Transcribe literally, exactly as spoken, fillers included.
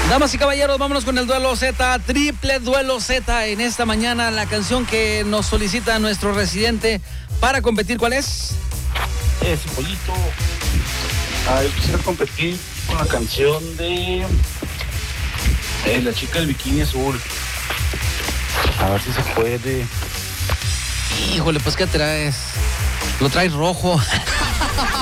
Damas y caballeros, vámonos con el duelo Z, triple duelo Z en esta mañana. La canción que nos solicita nuestro residente para competir, ¿cuál es? Eh, Cipolito. Ah, yo quisiera competir con la canción de eh, La chica del bikini azul. A ver si se puede. Híjole, pues ¿qué traes? Lo traes rojo.